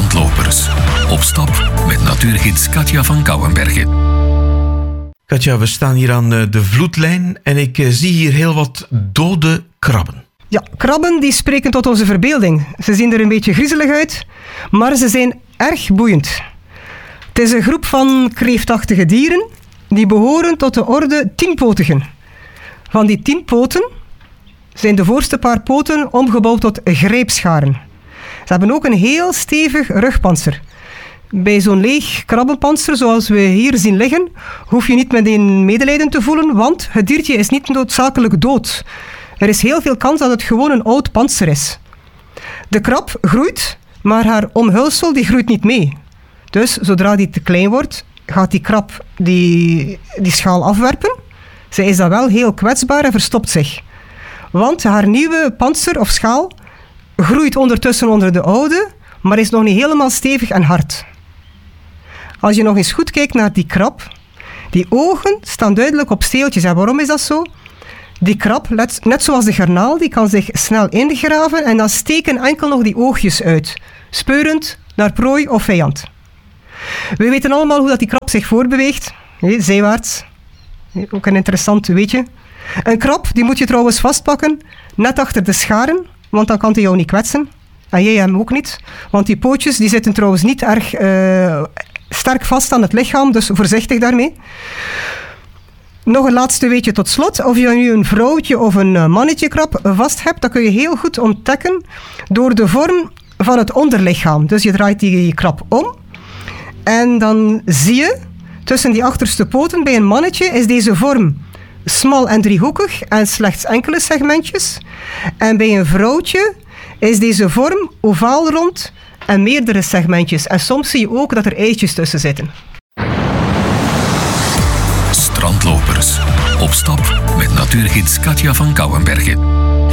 Strandlopers. Op stap met natuurgids Katja van Kouwenbergen. Katja, we staan hier aan de vloedlijn en ik zie hier heel wat dode krabben. Ja, krabben die spreken tot onze verbeelding. Ze zien er een beetje griezelig uit, maar ze zijn erg boeiend. Het is een groep van kreeftachtige dieren die behoren tot de orde tienpotigen. Van die 10 poten zijn de voorste paar poten omgebouwd tot greepscharen. Ze hebben ook een heel stevig rugpantser. Bij zo'n leeg krabbenpantser, zoals we hier zien liggen, hoef je niet meteen medelijden te voelen, want het diertje is niet noodzakelijk dood. Er is heel veel kans dat het gewoon een oud pantser is. De krab groeit, maar haar omhulsel die groeit niet mee. Dus zodra die te klein wordt, gaat die krab die schaal afwerpen. Zij is dan wel heel kwetsbaar en verstopt zich. Want haar nieuwe pantser of schaal groeit ondertussen onder de oude, maar is nog niet helemaal stevig en hard. Als je nog eens goed kijkt naar die krab, die ogen staan duidelijk op steeltjes. En waarom is dat zo? Die krab, net zoals de garnaal, die kan zich snel ingraven en dan steken enkel nog die oogjes uit, speurend naar prooi of vijand. We weten allemaal hoe dat die krab zich voortbeweegt, zijwaarts. Ook een interessant weetje. Een krab, die moet je trouwens vastpakken, net achter de scharen, want dan kan hij jou niet kwetsen. En jij hem ook niet, want die pootjes die zitten trouwens niet erg sterk vast aan het lichaam, dus voorzichtig daarmee. Nog een laatste weetje tot slot. Of je nu een vrouwtje of een mannetje krab vast hebt, dat kun je heel goed ontdekken door de vorm van het onderlichaam. Dus je draait die krab om en dan zie je tussen die achterste poten bij een mannetje is deze vorm smal en driehoekig en slechts enkele segmentjes. En bij een vrouwtje is deze vorm ovaal rond en meerdere segmentjes. En soms zie je ook dat er eitjes tussen zitten. Strandlopers. Op stap met natuurgids Katja van Kouwenbergen.